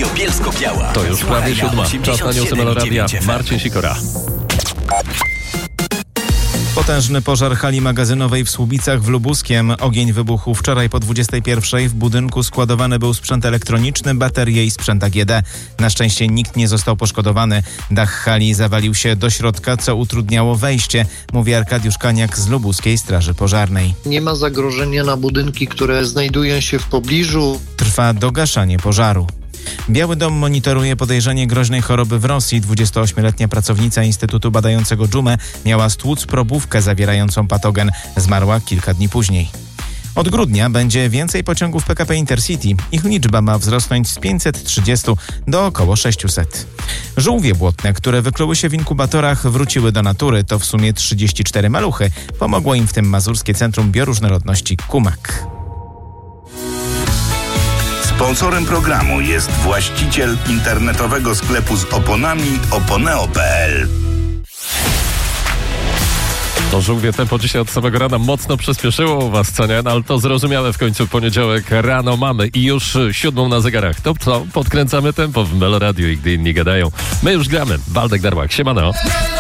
Radio Bielsko-Biała. To już prawie 7. Czas na newsy Meloradia. Marcin Sikora. Potężny pożar hali magazynowej w Słubicach w Lubuskiem. Ogień wybuchł wczoraj po 21:00. W budynku składowany był sprzęt elektroniczny, baterie i sprzęt AGD. Na szczęście nikt nie został poszkodowany. Dach hali zawalił się do środka, co utrudniało wejście, mówi Arkadiusz Kaniak z Lubuskiej Straży Pożarnej. Nie ma zagrożenia na budynki, które znajdują się w pobliżu. Trwa dogaszanie pożaru. Biały Dom monitoruje podejrzenie groźnej choroby w Rosji. 28-letnia pracownica Instytutu badającego dżumę miała stłuc probówkę zawierającą patogen. Zmarła kilka dni później. Od grudnia będzie więcej pociągów PKP Intercity. Ich liczba ma wzrosnąć z 530 do około 600. Żółwie błotne, które wykluły się w inkubatorach, wróciły do natury. To w sumie 34 maluchy. Pomogło im w tym Mazurskie Centrum Bioróżnorodności Kumak. Sponsorem programu jest właściciel internetowego sklepu z oponami oponeo.pl. To żółwie tempo dzisiaj od samego rana mocno przyspieszyło u was, co nie? No, ale to zrozumiałe, w końcu poniedziałek rano mamy i już 7 na zegarach. To co? Podkręcamy tempo w Meloradiu i gdy inni gadają. My już gramy. Waldek Darłak, siemano.